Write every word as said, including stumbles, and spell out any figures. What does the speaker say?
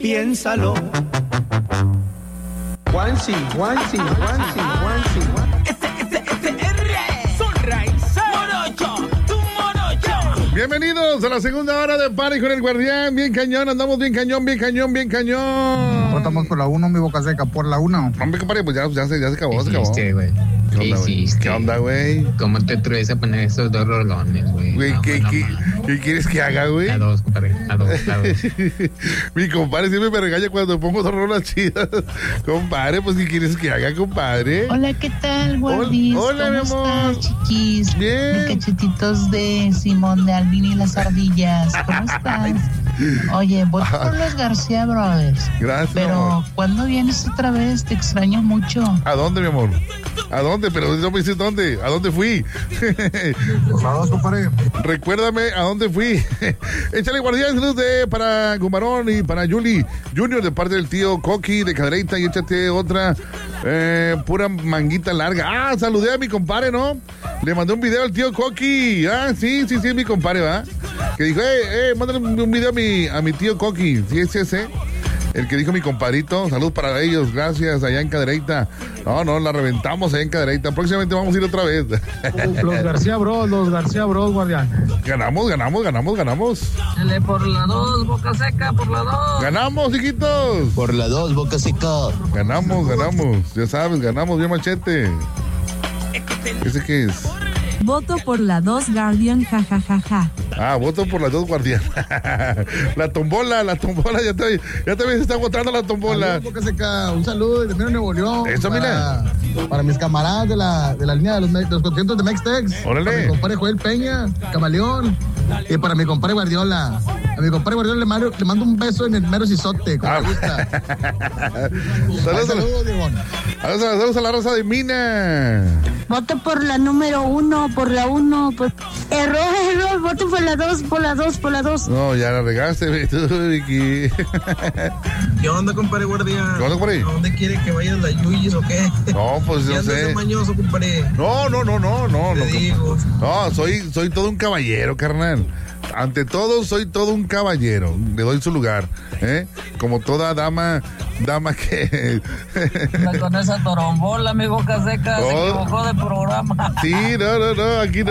piénsalo. Juansi, Juansi, Juansi, Juansi. Este, este, este R. Sunrise. Morocho, tu morocho. Bienvenidos a la segunda hora de Party con el Guardián. Bien cañón, andamos bien cañón, bien cañón, bien cañón. Estamos por la uno, mi boca seca, por la una. Hombre, compadre, pues ya, ya, se, ya se acabó, se acabó. Hiciste, güey. ¿Qué onda, güey? hiciste? ¿Qué onda, güey? ¿Cómo te atreves a poner esos dos rolones, güey? Güey, No, ¿qué, no, qué, no. ¿qué quieres que haga, güey? A dos, compadre, a dos, a dos. Mi compadre siempre me regaña cuando pongo dos rolas chidas. Compadre, pues, ¿qué quieres que haga, compadre? Hola, ¿qué tal, Guardis? Hola, ¿Cómo mi amor. estás, chiquis? Bien. Mis cachetitos de Simón de Alvin y las ardillas. ¿Cómo estás? Oye, voy por los García Brothers. Gracias, Pero, amor. ¿cuándo vienes otra vez? Te extraño mucho. ¿A dónde, mi amor? ¿A dónde? Pero no me dices dónde. ¿A dónde fui? Por la dos, compadre. Recuérdame a dónde fui. Échale, Guardián, saludos de, para Gumarón y para Yuli Junior de parte del tío Coqui de Cadereyta. Y échate otra eh, pura manguita larga. Ah, saludé a mi compadre, ¿no? Le mandé un video al tío Coqui. Ah, sí, sí, sí, mi compadre, ¿va? Que dijo, eh, eh, mándale un video a mi, a mi tío Coqui. Sí, es ese. El que dijo mi compadrito, salud para ellos, gracias, allá en Cadereyta. No, no, la reventamos allá en Cadereyta. Próximamente vamos a ir otra vez. Los García Bros, los García Bros, Guardián. Ganamos, ganamos, ganamos, ganamos. Dale por la dos, boca seca, por la dos. Ganamos, hijitos. Por la dos, boca seca. Ganamos, ganamos. Ya sabes, ganamos bien machete. ¿Ese qué es? Voto por la dos Guardian, jajajaja. Ja, ja. Ah, voto por las dos, Guardián. La tombola, la tombola, ya, te, ya también se está votando la tombola. Saludos, boca seca. Un saludo de Mero Nuevo León. Eso, para, para mis camaradas de la, de la línea de los, de los conciertos de Mextex. Órale. Para mi compadre Joel Peña, Camaleón. Y para mi compadre Guardiola. A mi compadre Guardiola le mando, le mando un beso en el mero cisote, como Ah. me gusta. Saludos, Saludos, saludos, Diegón. saludos, saludos a la raza de Mina. Voto por la número uno, por la uno, por... Error, error, voto por la dos, por la dos, por la dos. No, ya la regaste, tú, Vicky. ¿Qué onda, compadre Guardián? ¿Qué onda, compadre? ¿A dónde quiere que vayas la Yuyis o qué? No, pues ¿Ya yo andas de sé. mañoso, compadre? No, no, no, no, no. Te No, digo. no soy, soy todo un caballero, carnal. Ante todo, soy todo un caballero. Le doy su lugar, ¿eh? Como toda dama, dama que... Con esa torombola, mi boca seca, se Oh. equivocó de programa. Sí, no, no, no, aquí no.